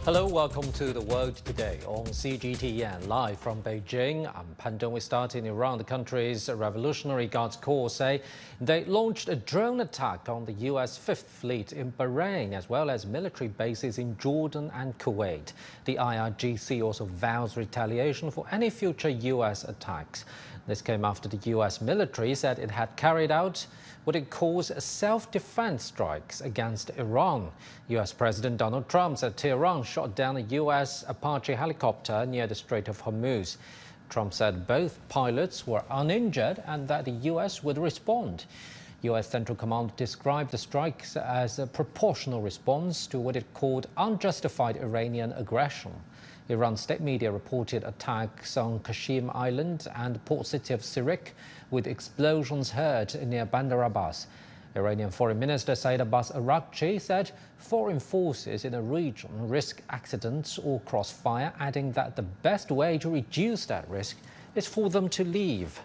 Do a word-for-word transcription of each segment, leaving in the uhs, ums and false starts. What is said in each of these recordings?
Hello, welcome to The World Today on C G T N, live from Beijing. I'm Pan Dong. We start in Iran. The country's Revolutionary Guards Corps say they launched a drone attack on the U S Fifth Fleet in Bahrain, as well as military bases in Jordan and Kuwait. The I R G C also vows retaliation for any future U S attacks. This came after the U S military said it had carried out what it calls self-defense strikes against Iran. U S President Donald Trump said Tehran shot down a U S Apache helicopter near the Strait of Hormuz. Trump said both pilots were uninjured and that the U S would respond. U S Central Command described the strikes as a proportional response to what it called unjustified Iranian aggression. Iran state media reported attacks on Qashim Island and port city of Sirik, with explosions heard near Bandar Abbas. Iranian Foreign Minister Saeed Abbas Araghchi said foreign forces in the region risk accidents or crossfire, adding that the best way to reduce that risk is for them to leave.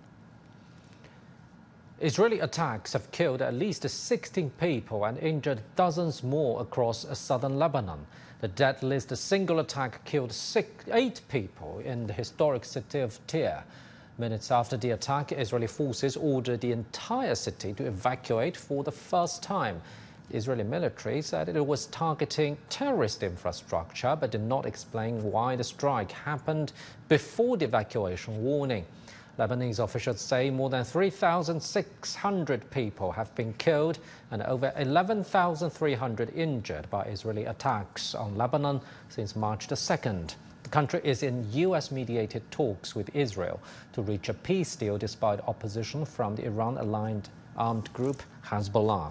Israeli attacks have killed at least sixteen people and injured dozens more across southern Lebanon. The deadliest single attack killed six, eight people in the historic city of Tyre. Minutes after the attack, Israeli forces ordered the entire city to evacuate for the first time. The Israeli military said it was targeting terrorist infrastructure, but did not explain why the strike happened before the evacuation warning. Lebanese officials say more than three thousand six hundred people have been killed and over eleven thousand three hundred injured by Israeli attacks on Lebanon since March the second. The country is in U S-mediated talks with Israel to reach a peace deal despite opposition from the Iran-aligned armed group Hezbollah.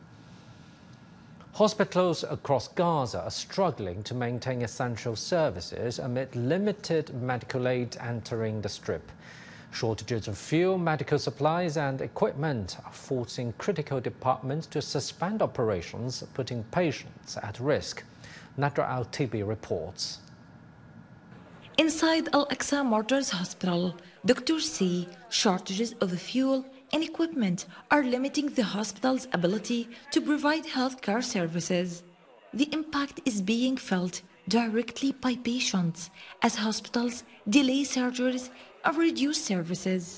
Hospitals across Gaza are struggling to maintain essential services amid limited medical aid entering the Strip. Shortages of fuel, medical supplies and equipment are forcing critical departments to suspend operations, putting patients at risk. Nadra Al-Tibi reports. Inside Al-Aqsa Martyrs Hospital, doctors say shortages of fuel and equipment are limiting the hospital's ability to provide healthcare services. The impact is being felt directly by patients as hospitals delay surgeries or reduce services.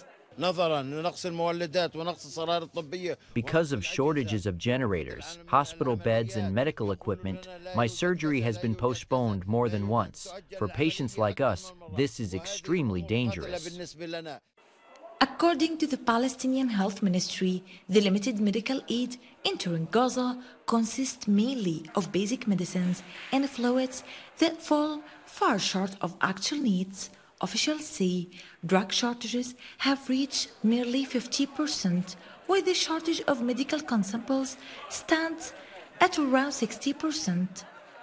Because of shortages of generators, hospital beds and medical equipment, my surgery has been postponed more than once. For patients like us, this is extremely dangerous. According to the Palestinian Health Ministry, the limited medical aid entering Gaza consists mainly of basic medicines and fluids that fall far short of actual needs. Officials say drug shortages have reached nearly fifty percent, while the shortage of medical consumables stands at around sixty percent.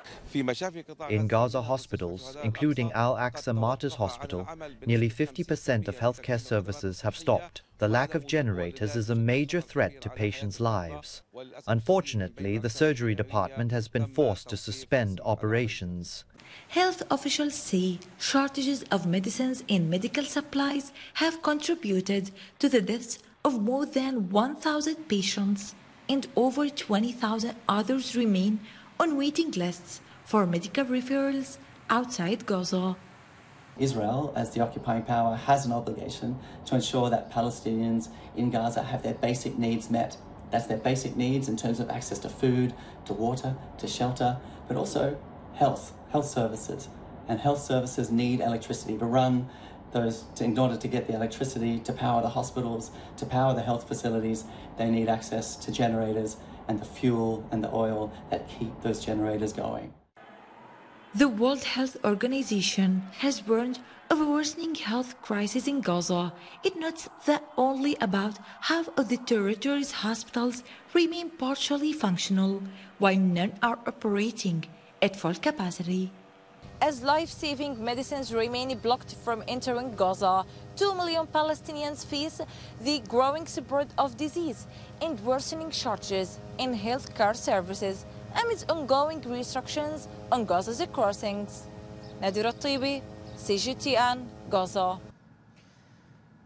In Gaza hospitals, including Al-Aqsa Martyrs Hospital, nearly fifty percent of healthcare services have stopped. The lack of generators is a major threat to patients' lives. Unfortunately, the surgery department has been forced to suspend operations. Health officials say shortages of medicines and medical supplies have contributed to the deaths of more than one thousand patients, and over twenty thousand others remain on waiting lists for medical referrals outside Gaza. Israel, as the occupying power, has an obligation to ensure that Palestinians in Gaza have their basic needs met. That's their basic needs in terms of access to food, to water, to shelter, but also health, health services. And health services need electricity to run those, to, in order to get the electricity to power the hospitals, to power the health facilities, they need access to generators and the fuel and the oil that keep those generators going. The World Health Organization has warned of a worsening health crisis in Gaza. It notes that only about half of the territory's hospitals remain partially functional, while none are operating at full capacity. As life-saving medicines remain blocked from entering Gaza, two million Palestinians face the growing spread of disease and worsening shortages in healthcare services amid ongoing restrictions on Gaza's crossings. Nadira Al-Tibi, C G T N, Gaza.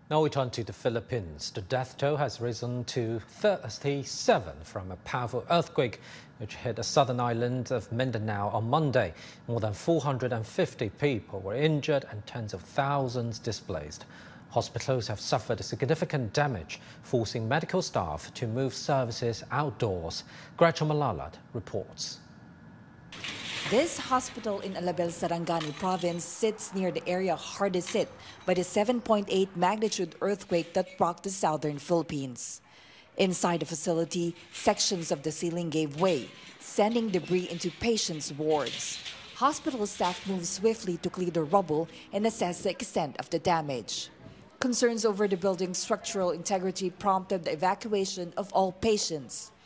Now we turn to the Philippines. The death toll has risen to thirty-seven from a powerful earthquake which hit the southern island of Mindanao on Monday. More than four hundred fifty people were injured and tens of thousands displaced. Hospitals have suffered significant damage, forcing medical staff to move services outdoors. Gretchen Malalat reports. This hospital in Alabel, Sarangani province sits near the area hardest hit by the seven point eight magnitude earthquake that rocked the southern Philippines. Inside the facility, sections of the ceiling gave way, sending debris into patients' wards. Hospital staff moved swiftly to clear the rubble and assess the extent of the damage. Concerns over the building's structural integrity prompted the evacuation of all patients.